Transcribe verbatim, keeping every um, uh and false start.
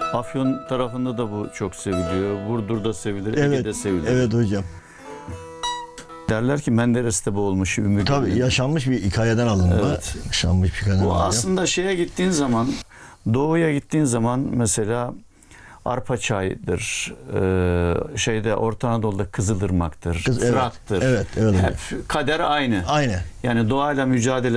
Afyon tarafında da bu çok seviliyor. Burdur'da sevilir, Evet, Ege'de sevilir. evet hocam. Derler ki Menderes'te boğulmuş Ümmü Tabii Gül'ün. yaşanmış bir hikayeden alınma. Evet. Yaşanmış bir hikayeden Bu alınma. aslında şeye gittiğin zaman, doğuya gittiğin zaman mesela Arpaçay'dır, ee, şeyde Orta Anadolu'da Kızılırmak'tır, Kız- evet, Fırat'tır. evet, evet hocam. Hep kader aynı. Aynı. Yani doğayla mücadele